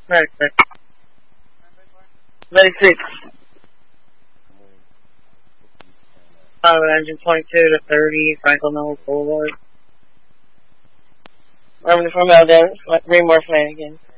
Right. 96. Engine 22 to 30, Franklin Knowles Boulevard. Revenue from Valdez, Raymore Flanagan.